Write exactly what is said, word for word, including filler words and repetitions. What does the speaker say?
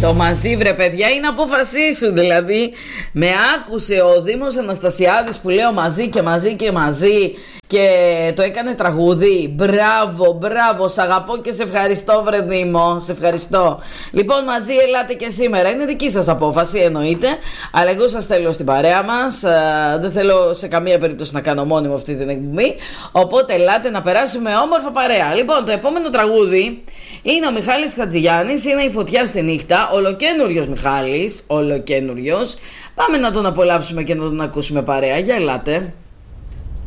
Το μαζί βρε παιδιά είναι απόφασή σου. Δηλαδή με άκουσε ο Δήμος Αναστασιάδης που λέω μαζί και μαζί και μαζί και το έκανε τραγούδι. Μπράβο, μπράβο, σ' αγαπώ και σε ευχαριστώ βρε Δήμο. Σε ευχαριστώ. Λοιπόν, μαζί ελάτε και σήμερα. Είναι δική σας απόφαση εννοείται, αλλά εγώ σας θέλω στην παρέα μας. Δεν θέλω σε καμία περίπτωση να κάνω μόνιμο αυτή την εκπομπή. Οπότε ελάτε να περάσουμε όμορφα παρέα. Λοιπόν, το επόμενο τραγούδι είναι ο Μιχάλης Χατζηγιάννης. Είναι η Φωτιά στη νύχτα. Ολοκένουριος Μιχάλης. Ολοκένουριος. Πάμε να τον απολαύσουμε και να τον ακούσουμε παρέα. Για ελάτε.